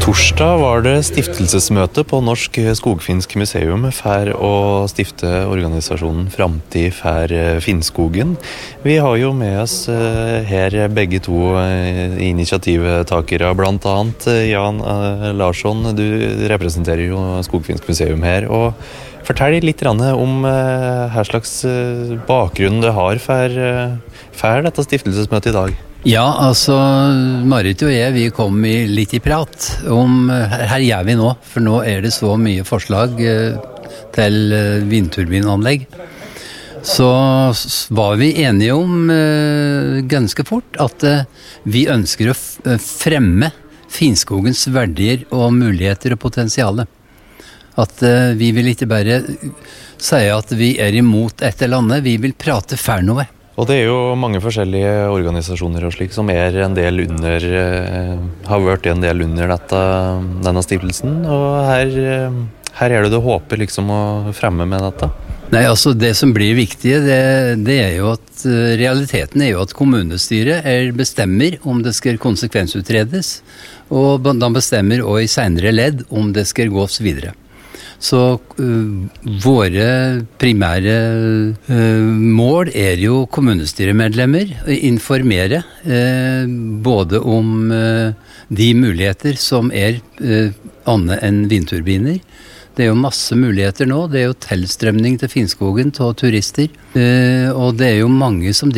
Torsdag var det stiftelsesmøte på Norsk Skogfinsk Museum for å stifte organisasjonen Framtid for Finnskogen. Vi har jo med oss her begge to initiativtakere, blant annet Jan Larsson. Du representerer jo Skogfinsk Museum her, og fortell litt om hva slags bakgrunn det har for dette stiftelsesmøtet i dag. Ja, altså Marit og jeg, vi kom litt i prat om her gjør vi nå, for nå det så mye forslag til vindturbinanlegg. Så var vi enige om ganske fort at vi ønsker å fremme Finnskogens verdier og muligheter og potensiale. At vi vil ikke bare si at vi imot et eller annet, vi vil prate for noe. Og det jo mange forskjellige organisasjoner og slik som en del under, har vært en del under denne stiftelsen, og her det du håper liksom å fremme med dette? Nei, altså det som blir viktig, det jo at realiteten jo at kommunestyret bestemmer om det skal konsekvensutredes, og de bestemmer også i senere ledd om det skal gås videre. Så våre primære mål jo kommunestyremedlemmer å informere både om de muligheter som annet enn vindturbiner. Det jo masse muligheter nå, det jo tilstrømning til Finnskogen til turister, og det jo mange som